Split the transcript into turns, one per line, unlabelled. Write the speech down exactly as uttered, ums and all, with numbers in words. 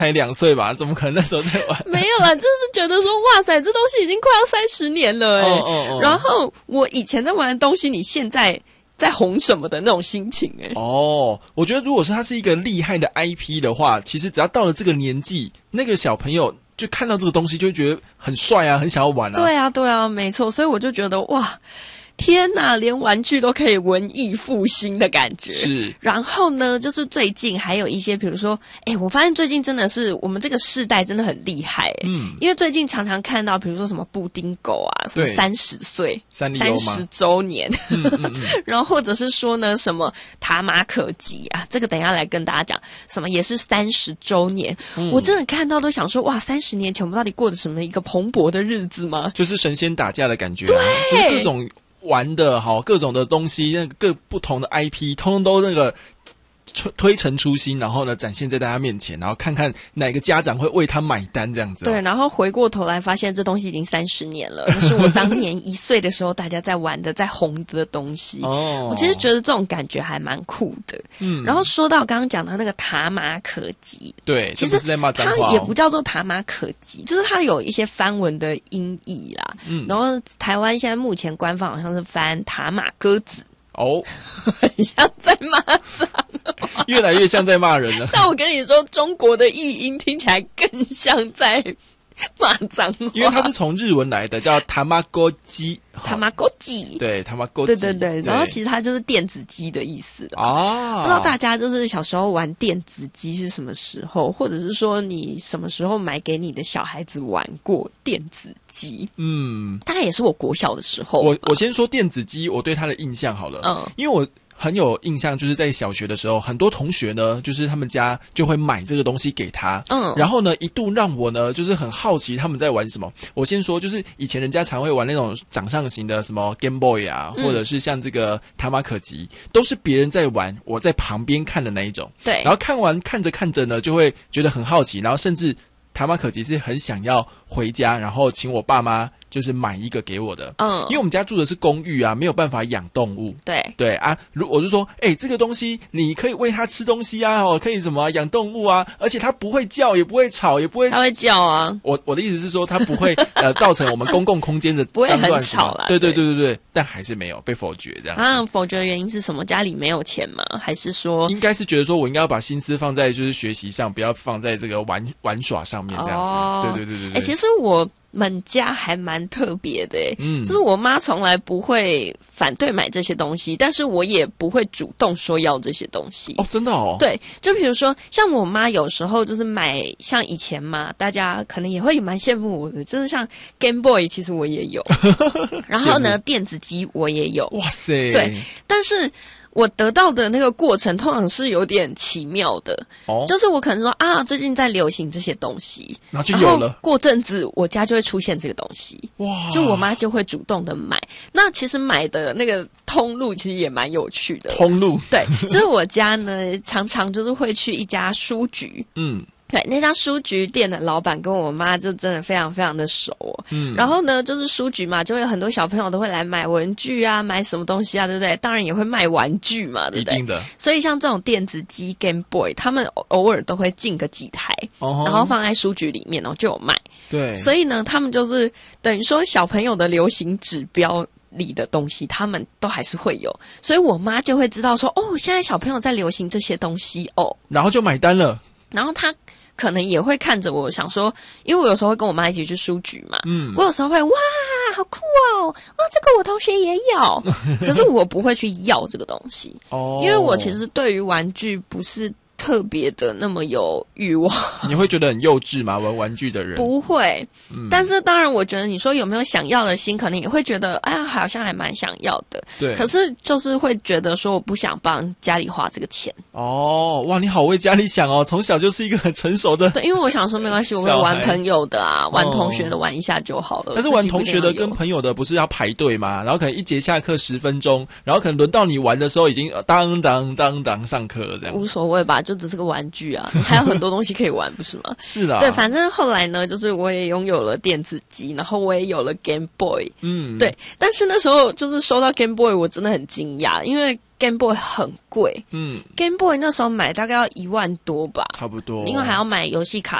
才两岁吧，怎么可能那时候在玩？
没有啦，就是觉得说，哇塞，这东西已经快要三十年了哎、欸。哦哦哦。然后我以前在玩的东西，你现在在红什么的那种心情哎、欸。
哦，我觉得如果是他是一个厉害的 I P 的话，其实只要到了这个年纪，那个小朋友就看到这个东西就会觉得很帅啊，很想要玩啊。
对啊，对啊，没错。所以我就觉得哇。天哪，连玩具都可以文艺复兴的感觉。
是。
然后呢，就是最近还有一些，比如说，哎，我发现最近真的是我们这个世代真的很厉害。嗯。因为最近常常看到，比如说什么布丁狗啊，什么三十岁、三十周年，嗯嗯嗯然后或者是说呢，什么塔马可吉啊，这个等一下来跟大家讲，什么也是三十周年。嗯、我真的看到都想说，哇，三十年前我们到底过的什么一个蓬勃的日子吗？
就是神仙打架的感觉、啊，
对，
就是各种。玩的好，各种的东西，那个各不同的 I P， 通通都那个推陈出新，然后呢展现在大家面前，然后看看哪个家长会为他买单这样子、哦。
对，然后回过头来发现这东西已经三十年了，那是我当年一岁的时候大家在玩的、在红的东西。哦，我其实觉得这种感觉还蛮酷的。嗯，然后说到刚刚讲的那个塔马可吉，
对，
其实
是在骂脏话、哦、
它也不叫做塔马可吉，就是它有一些翻文的音译啦。嗯，然后台湾现在目前官方好像是翻塔马鸽子。
哦，
很像在骂脏话，
越来越像在骂人了。
但我跟你说，中国的译音听起来更像在骂脏话，
因为它是从日文来的，叫塔玛哥鸡。
塔玛哥鸡，
对，塔玛哥
鸡，对对对。然后其实它就是电子鸡的意思啊。不知道大家就是小时候玩电子鸡是什么时候，或者是说你什么时候买给你的小孩子玩过电子鸡？嗯，大概也是我国小的时候。
我我先说电子鸡，我对它的印象好了，嗯，因为我。很有印象，就是在小学的时候，很多同学呢，就是他们家就会买这个东西给他，嗯，然后呢，一度让我呢，就是很好奇他们在玩什么。我先说，就是以前人家常会玩那种掌上型的什么 Game Boy 啊，嗯、或者是像这个塔马可吉，都是别人在玩，我在旁边看的那一种。
对，
然后看完看着看着呢，就会觉得很好奇，然后甚至塔马可吉是很想要回家，然后请我爸妈。就是买一个给我的，嗯，因为我们家住的是公寓啊，没有办法养动物，
对
对啊，如我就说，哎、欸，这个东西你可以喂它吃东西啊，哦，可以什么养动物啊，而且它不会叫，也不会吵，也不会，
它会叫啊。
我我的意思是说，它不会呃造成我们公共空间的
不会很吵啦。
对对对对对，但还是没有被否决这样子。
啊，否决的原因是什么？家里没有钱吗？还是说
应该是觉得说我应该要把心思放在就是学习上，不要放在这个玩玩耍上面这样子。哦、对对对对对。
哎、欸，其实我。们家还蛮特别的耶，嗯，就是我妈从来不会反对买这些东西，但是我也不会主动说要这些东西。
哦，真的哦？
对，就比如说像我妈有时候就是买，像以前嘛，大家可能也会蛮羡慕我的，就是像 Game Boy 其实我也有，然后呢电子机我也有，
哇塞，
对，但是我得到的那个过程通常是有点奇妙的，哦，就是我可能说啊，最近在流行这些东西，
然后就有了。
然后过阵子我家就会出现这个东西，哇！就我妈就会主动的买。那其实买的那个通路其实也蛮有趣的。
通路
对，就是我家呢常常就是会去一家书局，嗯。对，那家书局店的老板跟我妈就真的非常非常的熟哦。嗯，然后呢，就是书局嘛，就会有很多小朋友都会来买文具啊，买什么东西啊，对不对？当然也会卖玩具嘛，对不对？
一定的。
所以像这种电子机 Game Boy， 他们偶尔都会进个几台，哦、然后放在书局里面，然后就有卖。
对，
所以呢，他们就是等于说小朋友的流行指标里的东西，他们都还是会有。所以我妈就会知道说，哦，现在小朋友在流行这些东西哦，
然后就买单了。
然后他可能也会看着我，想说，因为我有时候会跟我妈一起去书局嘛，嗯，我有时候会哇，好酷哦，哇，这个我同学也有，可是我不会去要这个东西，哦，因为我其实对于玩具不是特别的那么有欲望。
你会觉得很幼稚吗？玩玩具的人
不会，嗯，但是当然，我觉得你说有没有想要的心，可能也会觉得，哎呀，好像还蛮想要的。
对，
可是就是会觉得说，我不想帮家里花这个钱。
哦，哇，你好为家里想哦，从小就是一个很成熟的。
对，因为我想说没关系，我会玩朋友的啊，玩同学的玩一下就好了。
但是玩同学的跟朋友的不是要排队吗？然后可能一节下课十分钟，然后可能轮到你玩的时候已经当当当当上课了，这样。
无所谓吧，就只是个玩具啊，还有很多东西可以玩，不是吗？
是啦，
对，反正后来呢，就是我也拥有了电子机，然后我也有了 Game Boy， 嗯，对。但是那时候就是收到 Game Boy， 我真的很惊讶，因为 Game Boy 很贵，嗯 ，Game Boy 那时候买大概要一万多吧，
差不多，
因为还要买游戏卡